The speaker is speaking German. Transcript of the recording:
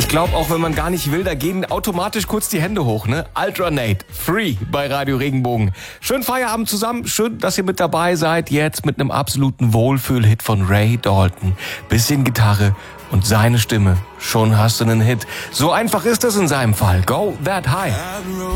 Ich glaube, auch wenn man gar nicht will, da gehen automatisch kurz die Hände hoch, ne? Ultranate, Free bei Radio Regenbogen. Schönen Feierabend zusammen, schön, dass ihr mit dabei seid. Jetzt mit einem absoluten Wohlfühl-Hit von Ray Dalton. Bisschen Gitarre und seine Stimme. Schon hast du einen Hit. So einfach ist das in seinem Fall. Go that high.